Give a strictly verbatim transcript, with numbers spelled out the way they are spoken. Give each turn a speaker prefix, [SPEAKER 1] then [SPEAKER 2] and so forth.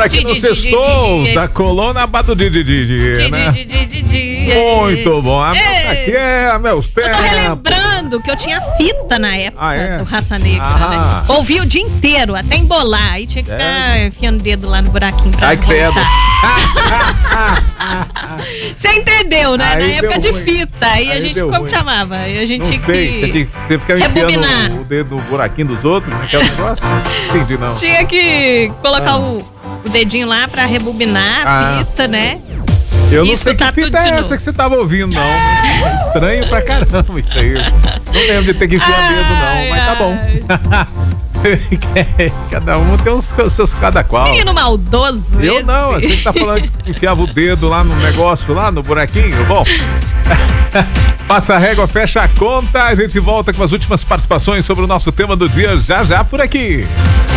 [SPEAKER 1] aqui no Sextou da Colônia Bado Didi, né? Muito bom. A Mel aqui é, meus tempos.
[SPEAKER 2] Eu tô relembrando que eu tinha fita na época
[SPEAKER 1] ah, é?
[SPEAKER 2] do Raça Negra,
[SPEAKER 1] ah.
[SPEAKER 2] né? Ouvi o dia inteiro, até embolar. Aí tinha que ficar é. enfiando o dedo lá no buraquinho pra
[SPEAKER 1] Ai, credo.
[SPEAKER 2] Você entendeu, né?
[SPEAKER 1] Aí
[SPEAKER 2] na época de
[SPEAKER 1] ruim.
[SPEAKER 2] fita. Aí, aí a gente, como ruim. chamava? Aí a gente
[SPEAKER 1] não
[SPEAKER 2] tinha
[SPEAKER 1] sei.
[SPEAKER 2] que
[SPEAKER 1] Você, tinha, você ficava
[SPEAKER 2] rebobinar.
[SPEAKER 1] enfiando o dedo no buraquinho dos outros? Como é que é o negócio? Não entendi, não.
[SPEAKER 2] Tinha que colocar ah. o, o dedinho lá pra rebobinar a ah. fita, né?
[SPEAKER 1] Eu não
[SPEAKER 2] isso
[SPEAKER 1] sei
[SPEAKER 2] tá
[SPEAKER 1] que fita é essa que você tava ouvindo, não. É estranho pra caramba isso aí. Não lembro de ter que enfiar o dedo, não. Mas tá bom. Cada um tem os seus cada qual.
[SPEAKER 2] Menino maldoso.
[SPEAKER 1] Eu
[SPEAKER 2] esse.
[SPEAKER 1] não, a gente tá falando que enfiava o dedo lá no negócio, lá no buraquinho. Bom, passa a régua, fecha a conta. A gente volta com as últimas participações sobre o nosso tema do dia já já por aqui.